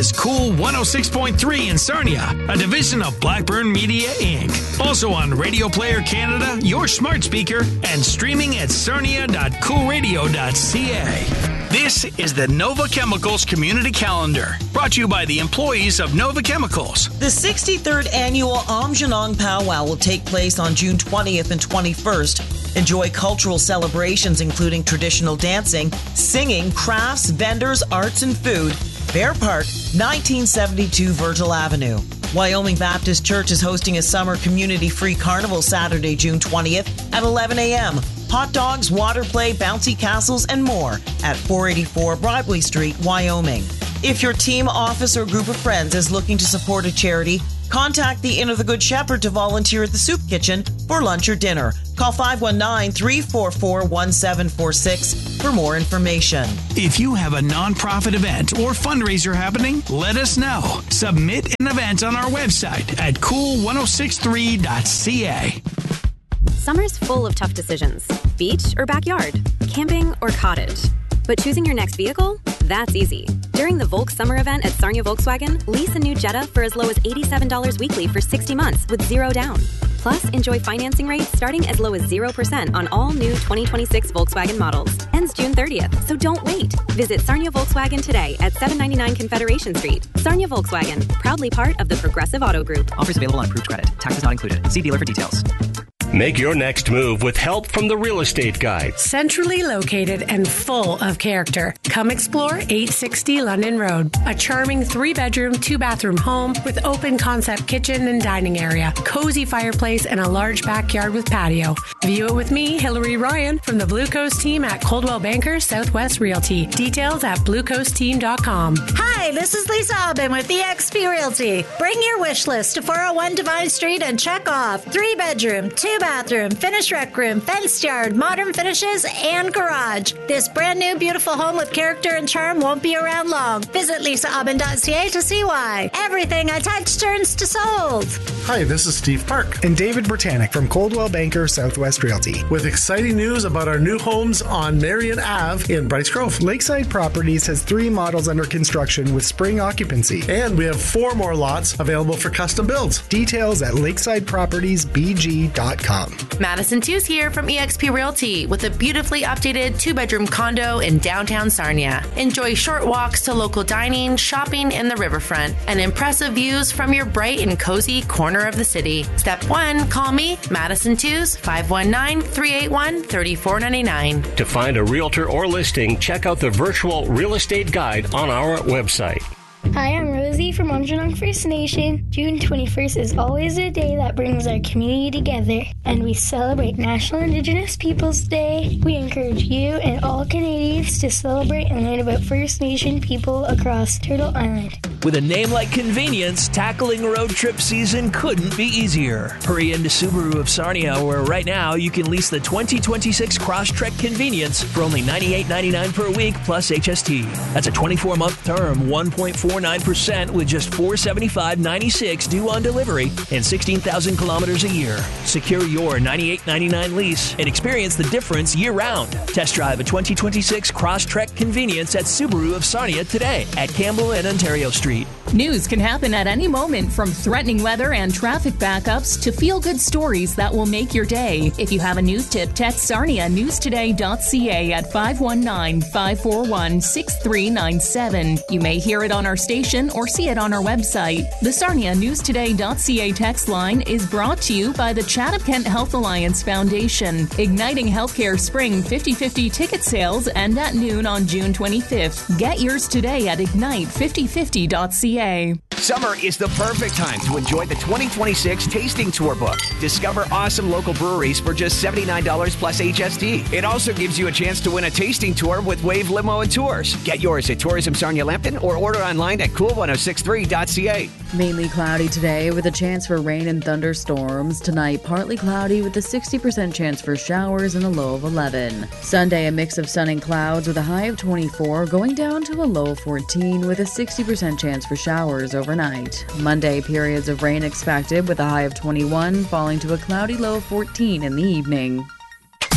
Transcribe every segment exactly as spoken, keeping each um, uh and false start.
is Cool one oh six point three in Sarnia, a division of Blackburn Media, Incorporated. Also on Radio Player Canada, your smart speaker, and streaming at sarnia dot cool radio dot c a. This is the Nova Chemicals Community Calendar, brought to you by the employees of Nova Chemicals. The sixty-third annual Aamjiwnaang Powwow will take place on June twentieth and twenty-first. Enjoy cultural celebrations including traditional dancing, singing, crafts, vendors, arts, and food. Bear Park, nineteen seventy-two Virgil Avenue. Wyoming Baptist Church is hosting a summer community-free carnival Saturday, June twentieth at eleven a.m. Hot dogs, water play, bouncy castles, and more at four eighty-four Broadway Street, Wyoming. If your team, office, or group of friends is looking to support a charity, contact the Inn of the Good Shepherd to volunteer at the soup kitchen for lunch or dinner. Call five one nine, three four four, one seven four six for more information. If you have a nonprofit event or fundraiser happening, let us know. Submit an event on our website at cool ten sixty-three dot c a. Summer's full of tough decisions. Beach or backyard? Camping or cottage? But choosing your next vehicle? That's easy. During the Volk Summer event at Sarnia Volkswagen, lease a new Jetta for as low as eighty-seven dollars weekly for sixty months with zero down. Plus, enjoy financing rates starting as low as zero percent on all new twenty twenty-six Volkswagen models. Ends June thirtieth, so don't wait. Visit Sarnia Volkswagen today at seven ninety-nine Confederation Street. Sarnia Volkswagen, proudly part of the Progressive Auto Group. Offers available on approved credit. Taxes not included. See dealer for details. Make your next move with help from the Real Estate Guide. Centrally located and full of character. Come explore eight sixty London Road. A charming three-bedroom, two-bathroom home with open concept kitchen and dining area, cozy fireplace, and a large backyard with patio. View it with me, Hillary Ryan, from the Blue Coast team at Coldwell Banker Southwest Realty. Details at blue coast team dot com. Hi, this is Lisa Aubin with E X P Realty. Bring your wish list to four oh one Divine Street and check off three-bedroom, two bathroom, finished rec room, fenced yard, modern finishes, and garage. This brand new beautiful home with character and charm won't be around long. Visit lisa aubin dot c a to see why. Everything I touch turns to sold. Hi, this is Steve Park and David Britannic from Coldwell Banker Southwest Realty with exciting news about our new homes on Marion Avenue in Bryce Grove. Lakeside Properties has three models under construction with spring occupancy, and we have four more lots available for custom builds. Details at lakeside properties b g dot com. Madison Tews here from E X P Realty with a beautifully updated two-bedroom condo in downtown Sarnia. Enjoy short walks to local dining, shopping in the riverfront, and impressive views from your bright and cozy corner of the city. Step one, call me, Madison Tews, five one nine, three eight one, three four nine nine. To find a realtor or listing, check out the virtual real estate guide on our website. Hi, I'm Rosie from Aamjiwnaang First Nation. June twenty-first is always a day that brings our community together, and we celebrate National Indigenous Peoples Day. We encourage you and all Canadians to celebrate and learn about First Nation people across Turtle Island. With a name like convenience, tackling road trip season couldn't be easier. Hurry into Subaru of Sarnia, where right now you can lease the twenty twenty-six Crosstrek Convenience for only ninety-eight ninety-nine per week plus H S T. That's a twenty-four month term, one point four nine percent with just four hundred seventy-five dollars and ninety-six cents due on delivery and sixteen thousand kilometers a year. Secure your ninety-eight ninety-nine lease and experience the difference year-round. Test drive a twenty twenty-six Crosstrek Convenience at Subaru of Sarnia today at Campbell and Ontario Street. News can happen at any moment, from threatening weather and traffic backups to feel-good stories that will make your day. If you have a news tip, text Sarnia news today dot c a at five one nine, five four one, six three nine seven. You may hear it on our station or see it on our website. The Sarnia news today dot c a text line is brought to you by the Chatham-Kent Health Alliance Foundation. Igniting Healthcare Spring fifty fifty ticket sales end at noon on June twenty-fifth. Get yours today at ignite fifty fifty dot c a. Summer is the perfect time to enjoy the twenty twenty-six Tasting Tour book. Discover awesome local breweries for just seventy-nine dollars plus H S T. It also gives you a chance to win a tasting tour with Wave Limo and Tours. Get yours at Tourism Sarnia Lambton or order online at cool ten sixty-three dot c a. Mainly cloudy today with a chance for rain and thunderstorms. Tonight, partly cloudy with a sixty percent chance for showers and a low of eleven. Sunday, a mix of sun and clouds with a high of twenty-four, going down to a low of fourteen with a sixty percent chance for showers overnight. Monday, periods of rain expected with a high of twenty-one, falling to a cloudy low of fourteen in the evening.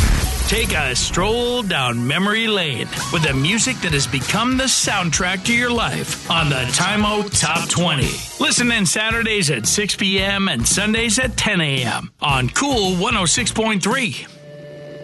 Take a stroll down memory lane with the music that has become the soundtrack to your life on the Time Out Top twenty. Listen in Saturdays at six p.m. and Sundays at ten a.m. on Cool one oh six point three.